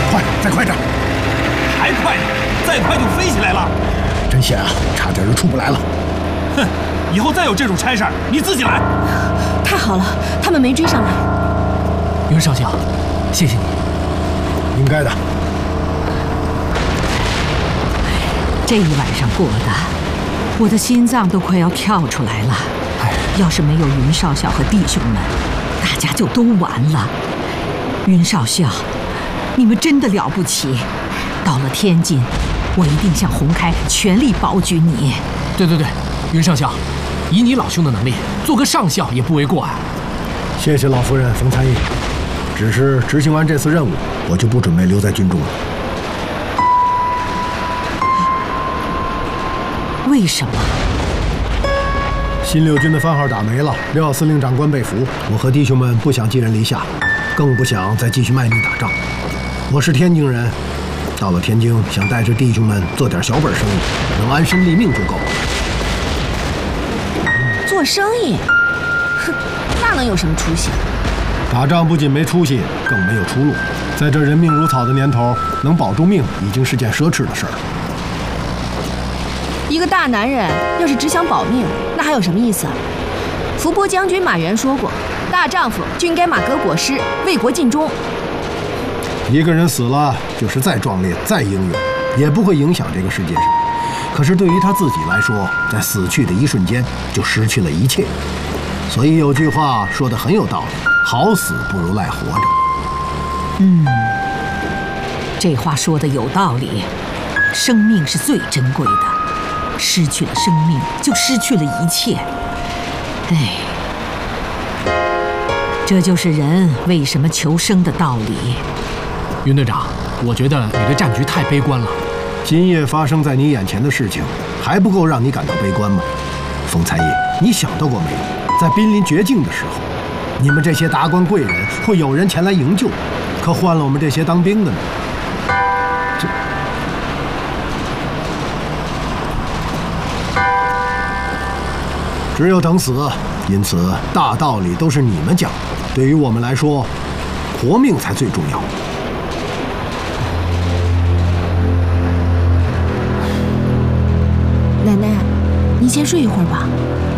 快，再快点！ 还快呢，再快就飞起来了。 真险啊，差点就出不来了。 哼，以后再有这种差事，你自己来。 太好了，他们没追上来。 云少校，谢谢你。 应该的。 这一晚上过的，我的心脏都快要跳出来了。要是没有云少校和弟兄们，大家就都完了。云少校，你们真的了不起！到了天津，我一定向洪开全力保举你。 对，云上校，以你老兄的能力，做个上校也不为过啊。 谢谢老夫人冯参议，只是执行完这次任务，我就不准备留在军中了。 为什么？ 新六军的番号打没了，廖司令长官被俘，我和弟兄们不想寄人篱下，更不想再继续卖命打仗。我是天津人，到了天津想带着弟兄们做点小本生意，能安身立命就够了。 做生意？哼，那能有什么出息？ 打仗不仅没出息，更没有出路。在这人命如草的年头，能保住命已经是件奢侈的事儿。 一个大男人要是只想保命，那还有什么意思啊？伏波将军马援说过，大丈夫就应该马革裹尸，为国尽忠。 一个人死了，就是再壮烈、再英勇，也不会影响这个世界上。可是对于他自己来说，在死去的一瞬间就失去了一切。所以有句话说得很有道理：好死不如赖活着。 这话说的有道理。生命是最珍贵的，失去了生命就失去了一切。哎，这就是人为什么求生的道理。 云队长，我觉得你对战局太悲观了。 今夜发生在你眼前的事情，还不够让你感到悲观吗？冯参议，你想到过没有，在濒临绝境的时候，你们这些达官贵人会有人前来营救，可换了我们这些当兵的呢？只有等死，因此大道理都是你们讲，对于我们来说，活命才最重要。 奶奶，你先睡一会儿吧。